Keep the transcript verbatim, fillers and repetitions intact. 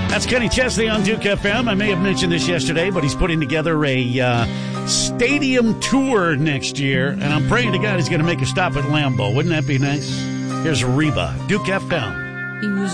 That's Kenny Chesney on Duke F M. I may have mentioned this yesterday, but he's putting together a uh, stadium tour next year, and I'm praying to God he's going to make a stop at Lambeau. Wouldn't that be nice? Here's Reba, Duke F M.